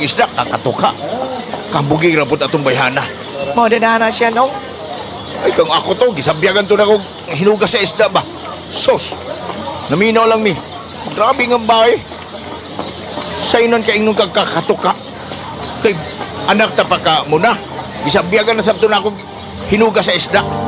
isda, kakatuka. Kambuging rapot atong bayhana. Mao din na siya, no? Ay, kung ako to, gisabyagan to na kong hinuga sa isda ba? Sos, naminaw lang mi. Grabe nga ba eh. Sa inon ka inyong kakatuka. Kay anak ta pa ka muna. Gisabyagan na sabto na akong hinuga sa isda.